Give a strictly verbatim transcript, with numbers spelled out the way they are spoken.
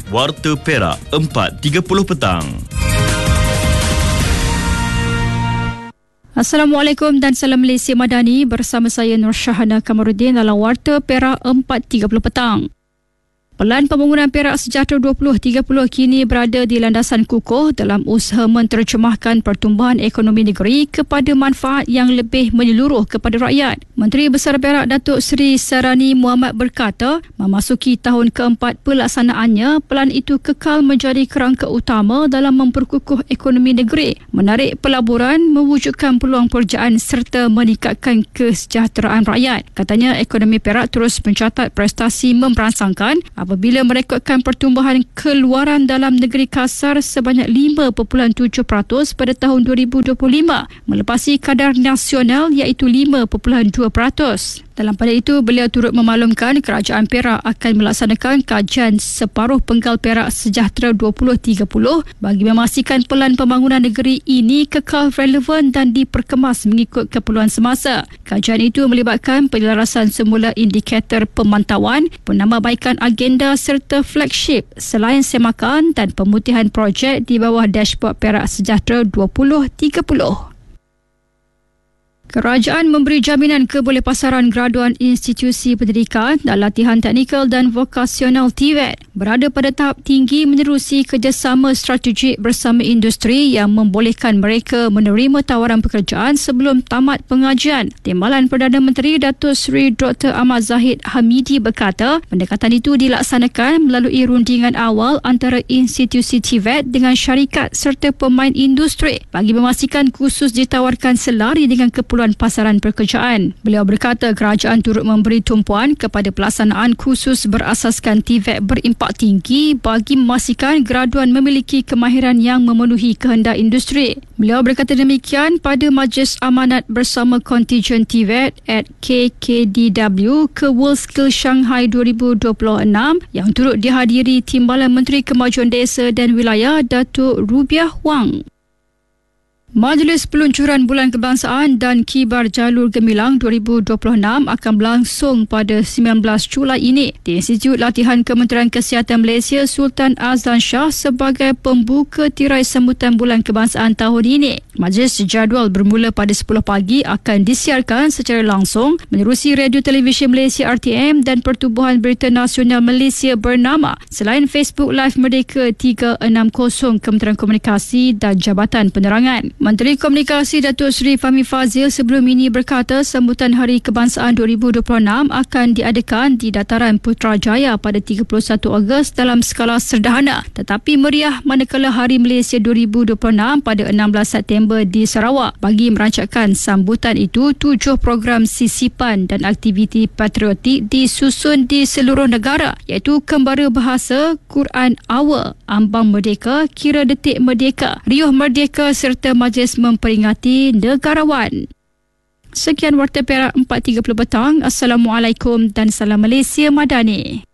Warta Perak empat tiga puluh petang. Assalamualaikum dan salam Malaysia Madani, bersama saya Nur Syahana Kamarudin dalam Warta Perak empat tiga puluh petang. Pelan pembangunan Perak Sejahtera dua ribu tiga puluh kini berada di landasan kukuh dalam usaha menterjemahkan pertumbuhan ekonomi negeri kepada manfaat yang lebih menyeluruh kepada rakyat. Menteri Besar Perak Datuk Seri Sarani Muhammad berkata, memasuki tahun keempat pelaksanaannya, pelan itu kekal menjadi kerangka utama dalam memperkukuh ekonomi negeri, menarik pelaburan, mewujudkan peluang pekerjaan serta meningkatkan kesejahteraan rakyat. Katanya ekonomi Perak terus mencatat prestasi memberansangkan apabila merekodkan pertumbuhan keluaran dalam negeri kasar sebanyak lima perpuluhan tujuh peratus pada tahun dua ribu dua puluh lima, melepasi kadar nasional iaitu lima perpuluhan dua peratus. Dalam pada itu, beliau turut memaklumkan kerajaan Perak akan melaksanakan kajian separuh penggal Perak Sejahtera dua ribu tiga puluh bagi memastikan pelan pembangunan negeri ini kekal relevan dan diperkemas mengikut keperluan semasa. Kajian itu melibatkan penyelarasan semula indikator pemantauan, penambahbaikan agenda serta flagship selain semakan dan pemutihan projek di bawah dashboard Perak Sejahtera dua ribu tiga puluh. Kerajaan memberi jaminan kebolehpasaran graduan institusi pendidikan dan latihan teknikal dan vokasional T V E T berada pada tahap tinggi menerusi kerjasama strategik bersama industri yang membolehkan mereka menerima tawaran pekerjaan sebelum tamat pengajian. Timbalan Perdana Menteri Datuk Seri Doktor Ahmad Zahid Hamidi berkata, pendekatan itu dilaksanakan melalui rundingan awal antara institusi T V E T dengan syarikat serta pemain industri bagi memastikan kursus ditawarkan selari dengan keperluan pasaran pekerjaan. Beliau berkata kerajaan turut memberi tumpuan kepada pelaksanaan kursus berasaskan T V E T berimpak tinggi bagi memastikan graduan memiliki kemahiran yang memenuhi kehendak industri. Beliau berkata demikian pada Majlis Amanat bersama kontijen T V E T at K K D W ke World Skills Shanghai dua ribu dua puluh enam yang turut dihadiri Timbalan Menteri Kemajuan Desa dan Wilayah Datuk Rubiah Wang. Majlis Peluncuran Bulan Kebangsaan dan Kibar Jalur Gemilang dua ribu dua puluh enam akan berlangsung pada sembilan belas Julai ini di Institut Latihan Kementerian Kesihatan Malaysia Sultan Azlan Shah sebagai pembuka tirai sambutan Bulan Kebangsaan tahun ini. Majlis jadual bermula pada sepuluh pagi akan disiarkan secara langsung menerusi Radio Televisyen Malaysia R T M dan Pertubuhan Berita Nasional Malaysia bernama selain Facebook Live Merdeka tiga enam kosong Kementerian Komunikasi dan Jabatan Penerangan. Menteri Komunikasi Datuk Seri Fahmi Fazil sebelum ini berkata sambutan Hari Kebangsaan dua ribu dua puluh enam akan diadakan di Dataran Putrajaya pada tiga puluh satu Ogos dalam skala sederhana tetapi meriah manakala Hari Malaysia dua ribu dua puluh enam pada enam belas September di Sarawak. Bagi merancangkan sambutan itu, tujuh program sisipan dan aktiviti patriotik disusun di seluruh negara iaitu Kembara Bahasa, Quran Awal, Ambang Merdeka, Kira Detik Merdeka, Riuh Merdeka serta Majlis memperingati negarawan. Sekian Warta Perak empat tiga puluh petang. Assalamualaikum dan salam Malaysia Madani.